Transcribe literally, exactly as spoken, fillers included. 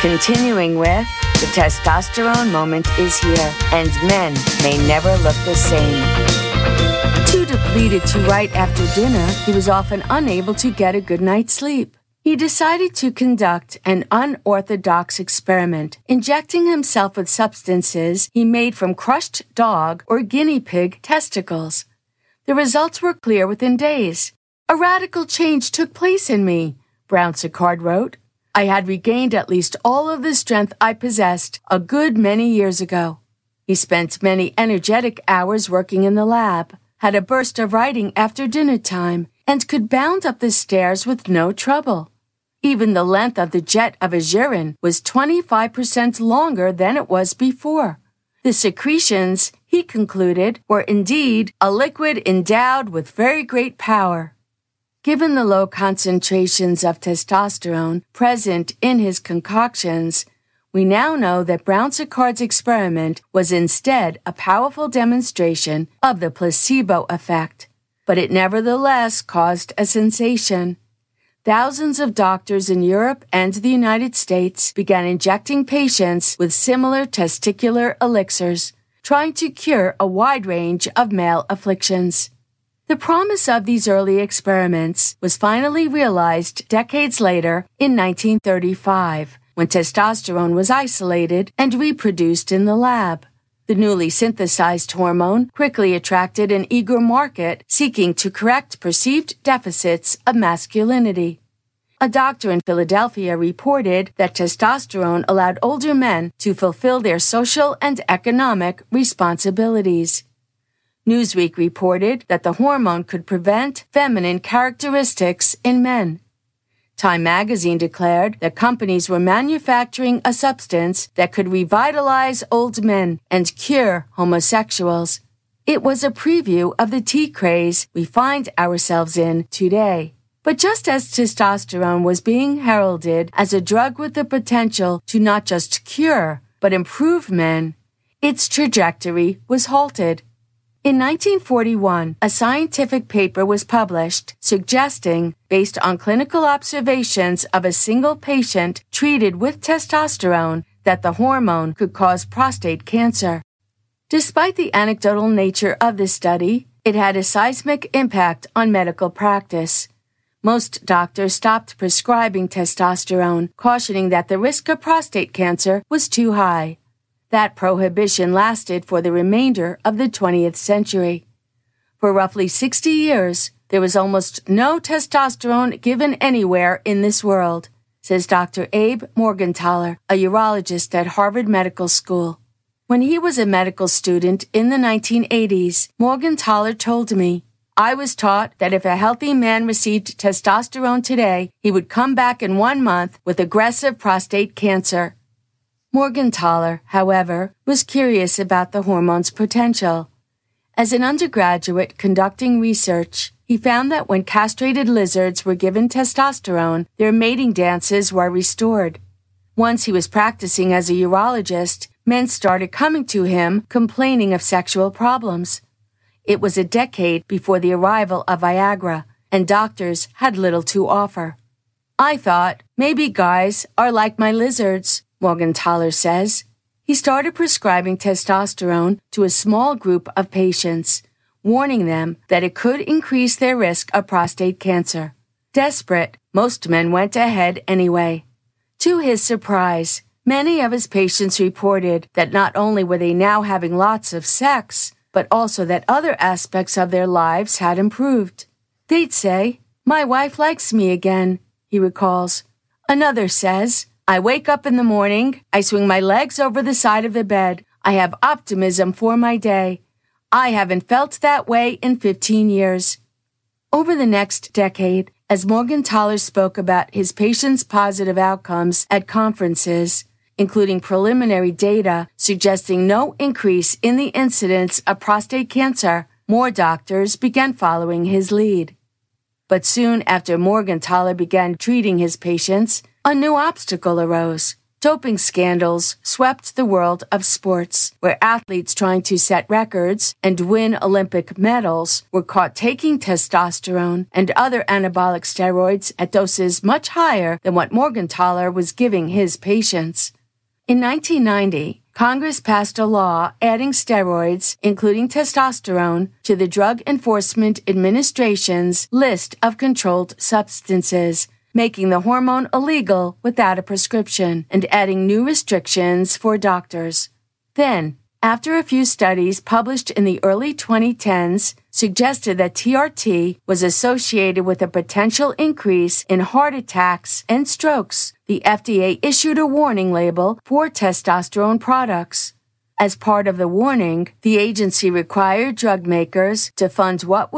Continuing with, the testosterone moment is here, and men may never look the same. Too depleted to write after dinner, he was often unable to get a good night's sleep. He decided to conduct an unorthodox experiment, injecting himself with substances he made from crushed dog or guinea pig testicles. The results were clear within days. "A radical change took place in me," Brown-Séquard wrote. "I had regained at least all of the strength I possessed a good many years ago." He spent many energetic hours working in the lab, had a burst of writing after dinner time, and could bound up the stairs with no trouble. Even the length of the jet of his urine was twenty-five percent longer than it was before. The secretions, he concluded, were indeed a liquid endowed with very great power. Given the low concentrations of testosterone present in his concoctions, we now know that Brown-Séquard's experiment was instead a powerful demonstration of the placebo effect, but it nevertheless caused a sensation. Thousands of doctors in Europe and the United States began injecting patients with similar testicular elixirs, trying to cure a wide range of male afflictions. The promise of these early experiments was finally realized decades later in nineteen thirty-five, when testosterone was isolated and reproduced in the lab. The newly synthesized hormone quickly attracted an eager market seeking to correct perceived deficits of masculinity. A doctor in Philadelphia reported that testosterone allowed older men to fulfill their social and economic responsibilities. Newsweek reported that the hormone could prevent feminine characteristics in men. Time magazine declared that companies were manufacturing a substance that could revitalize old men and cure homosexuals. It was a preview of the tea craze we find ourselves in today. But just as testosterone was being heralded as a drug with the potential to not just cure, but improve men, its trajectory was halted. In nineteen forty-one, a scientific paper was published suggesting, based on clinical observations of a single patient treated with testosterone, that the hormone could cause prostate cancer. Despite the anecdotal nature of this study, it had a seismic impact on medical practice. Most doctors stopped prescribing testosterone, cautioning that the risk of prostate cancer was too high. That prohibition lasted for the remainder of the twentieth century. For roughly sixty years, there was almost no testosterone given anywhere in this world, says Doctor Abe Morgentaler, a urologist at Harvard Medical School. When he was a medical student in the nineteen eighties, Morgentaler told me, "I was taught that if a healthy man received testosterone today, he would come back in one month with aggressive prostate cancer." Morgentaler, however, was curious about the hormone's potential. As an undergraduate conducting research, he found that when castrated lizards were given testosterone, their mating dances were restored. Once he was practicing as a urologist, men started coming to him complaining of sexual problems. It was a decade before the arrival of Viagra, and doctors had little to offer. "I thought, maybe guys are like my lizards," Morgentaler says. He started prescribing testosterone to a small group of patients, warning them that it could increase their risk of prostate cancer. Desperate, most men went ahead anyway. To his surprise, many of his patients reported that not only were they now having lots of sex, but also that other aspects of their lives had improved. They'd say, "My wife likes me again," he recalls. Another says, "I wake up in the morning, I swing my legs over the side of the bed, I have optimism for my day. I haven't felt that way in fifteen years. Over the next decade, as Morgentaler spoke about his patients' positive outcomes at conferences, including preliminary data suggesting no increase in the incidence of prostate cancer, more doctors began following his lead. But soon after Morgentaler began treating his patients, a new obstacle arose: Doping scandals swept the world of sports, where athletes trying to set records and win Olympic medals were caught taking testosterone and other anabolic steroids at doses much higher than what Morgenthaler was giving his patients. In nineteen ninety, Congress passed a law adding steroids, including testosterone, to the Drug Enforcement Administration's list of controlled substances, making the hormone illegal without a prescription and adding new restrictions for doctors. Then, after a few studies published in the early twenty tens suggested that T R T was associated with a potential increase in heart attacks and strokes, the F D A issued a warning label for testosterone products. As part of the warning, the agency required drug makers to fund what would